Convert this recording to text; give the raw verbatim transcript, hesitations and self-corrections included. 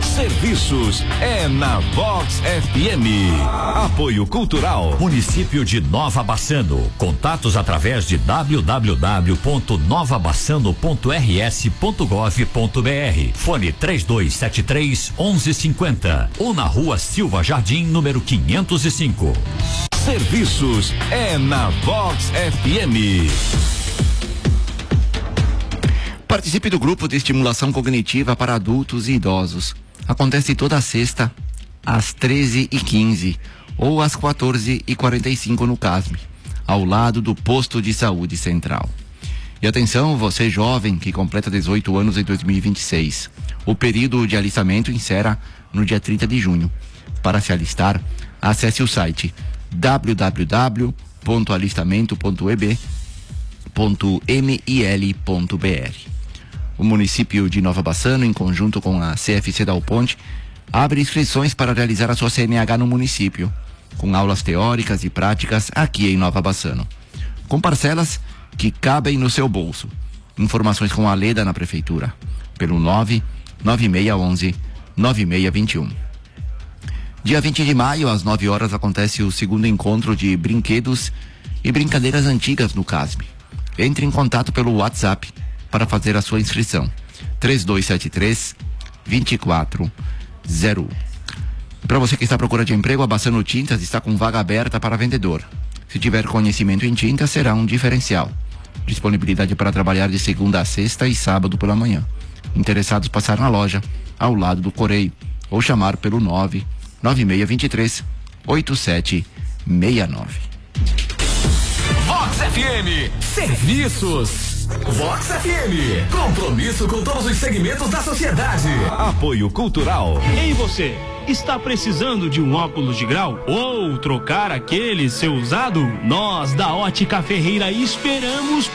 Serviços é na Vox F M. Apoio Cultural. Município de Nova Bassano. Contatos através de w w w ponto nova bassano ponto r s ponto gov ponto b r. Fone três dois sete três, onze cinquenta ou na Rua Silva Jardim, número quinhentos e cinco. Serviços é na Vox F M. Participe do grupo de estimulação cognitiva para adultos e idosos. Acontece toda sexta, às treze e quinze ou às quatorze e quarenta e cinco no CASME, ao lado do Posto de Saúde Central. E atenção, você jovem que completa dezoito anos em dois mil e vinte e seis. O período de alistamento encerra no dia trinta de junho. Para se alistar, acesse o site w w w ponto alistamento ponto e b ponto mil ponto b r. O município de Nova Bassano, em conjunto com a C F C Dal Ponte, abre inscrições para realizar a sua C N H no município, com aulas teóricas e práticas aqui em Nova Bassano, com parcelas que cabem no seu bolso. Informações com a Leda na prefeitura, pelo nove nove seis um um, nove seis dois um. Dia vinte de maio, às nove horas, acontece o segundo encontro de brinquedos e brincadeiras antigas no CASME. Entre em contato pelo WhatsApp para fazer a sua inscrição. três dois sete três, dois quatro zero um. Para você que está à procura de emprego, a Bassano Tintas está com vaga aberta para vendedor. Se tiver conhecimento em tintas, será um diferencial. Disponibilidade para trabalhar de segunda a sexta e sábado pela manhã. Interessados, passar na loja, ao lado do Correio, ou chamar pelo nove nove seis dois três, oito sete seis nove. Vox F M. Serviços. Vox F M. Compromisso com todos os segmentos da sociedade. Apoio Cultural. Ei, você, está precisando de um óculos de grau? Ou trocar aquele seu usado? Nós da Ótica Ferreira esperamos